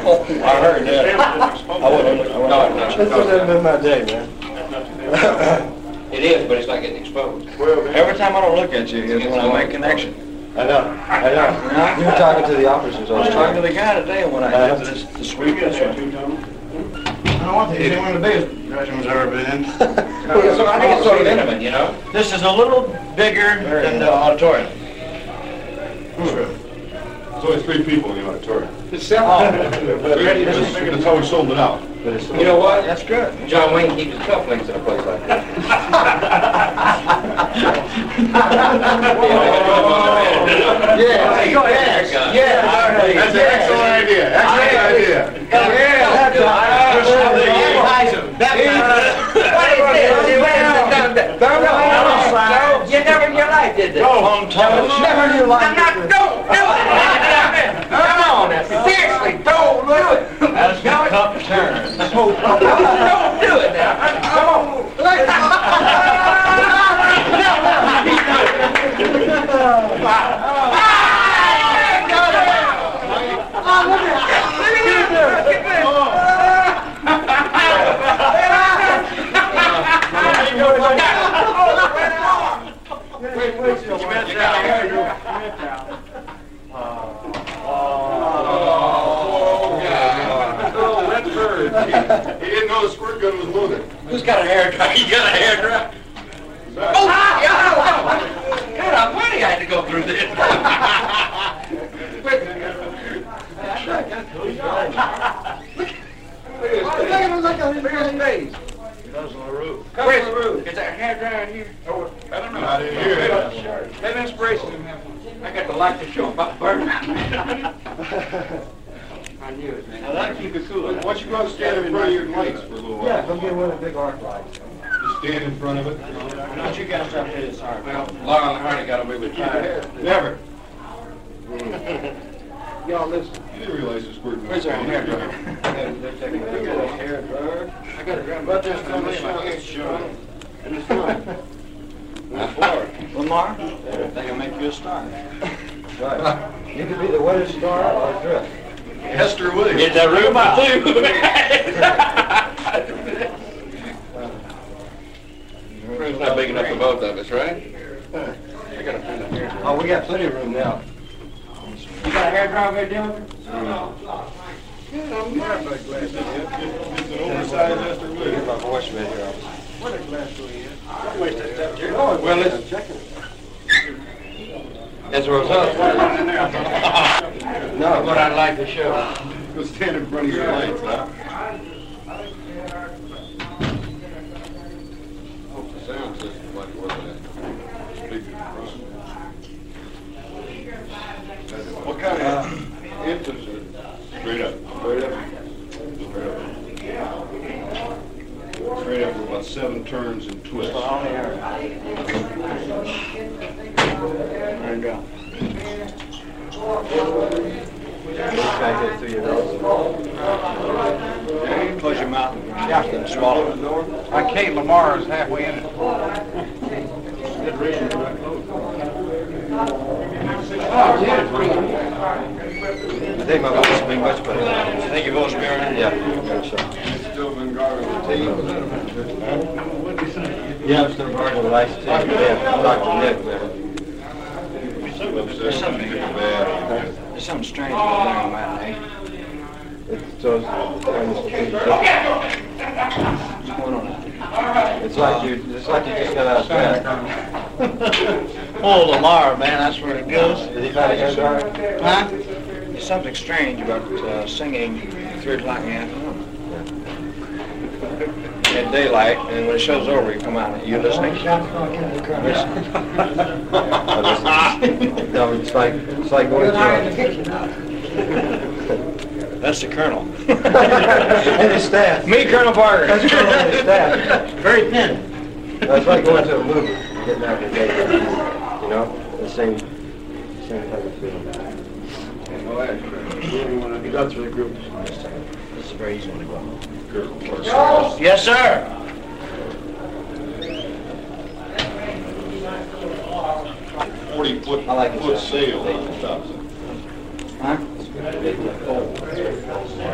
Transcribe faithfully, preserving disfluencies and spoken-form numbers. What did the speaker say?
Oh, I heard that. I wouldn't look. No, no. This hasn't been my day, man. It is, but it's not getting exposed. Every time I don't look at you is when I make connection. I know, I know. You were talking to the officers. I was talking to the guy today when I Uh, did this, the sweep this way. I don't want to. It's one of the biggest restrooms I've ever been in. So I think it's sort of intimate, you know? This is a little bigger than the auditorium. There's only three people in the auditorium. It's That's that's how we sold it out. You know what? That's good. John Wayne keeps his cufflinks in a place like that. Yeah, go ahead. Yeah. That's an excellent idea. Excellent idea. Yeah. You never in your life did this. No. Never in your life. I'm not, don't do it. Come on, seriously, don't do it. That's a tough turn. Don't do it now. Come on. He didn't know the squirt gun was loaded. Who's got a hair dryer? You got a hair dryer? Oh, God, God almighty, I had to go through this. Look at his face. Where's the roof? Is there a hair dryer in here? Oh, I don't know. I didn't hear it. Have inspiration. I got the light to show about burning. I knew it, man. Now that'll keep it cool. Why don't you go and stand in front of your lights for a little while? Yeah, come get one of the big arc lights. Just stand in front of it. Don't you guys stop this, sorry. Well, Laura and Hardy got away with fire. Never. Y'all listen. You didn't realize the squirt gun. Where's our hair dryer? They're taking a hair dryer. I got it right. But there's no name. I can't show it. And it's not. Lamar, they can make you a star. Right. You could be the weather star or drift. Hester Williams. Get that room out too. Room's not big enough for both of us, right? I gotta find a hair dryer. Oh, we got plenty of room now. You got a hair dryer there, Dylan? It's an oversized Hester Get Williams. my voice right here. Well, it's That's what I No, what I'd like to show. Go stand in front of your lights, huh? Hope the sound system like it was that. Speakers in front. What kind of infants are straight up? Straight up. Straight up. Straight up with about seven turns and twists. There you go. try to get through your nose. Close your mouth and swallow it. My Kate Lamar is halfway in it. Good reason for that close. I think my voice will be much better. I think your voice will be all right? Yeah, good shot. Still been guarding the team. Yeah, I'm still guarding the lights too. Yeah, Doctor Nick, man. There's something, bad. there's something strange about down that, eh? It's those, What's going on out there? it's like you, it's like you just got out of bed. Oh, Lamar, man, that's where it goes. Did he find a hair dryer? Huh? There's something strange about uh, singing at three o'clock in the afternoon. At daylight, and when it show's over, you come out. You listening? Oh, listen. No, it's like, it's like going to That's the Colonel. and his staff. Me, Colonel Parker. That's Colonel and his staff. Very thin. It's like going to a movie, getting out of the day. You know, the same, same type of feeling. You got three groups. This is a very easy one to go. Good. Yes, sir. Forty foot, I like it. foot sail on the top. Huh? Huh?